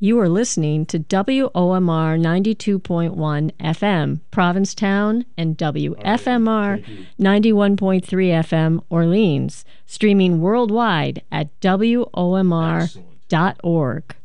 You are listening to WOMR 92.1 FM, Provincetown, and WFMR 91.3 FM, Orleans, streaming worldwide at WOMR.org.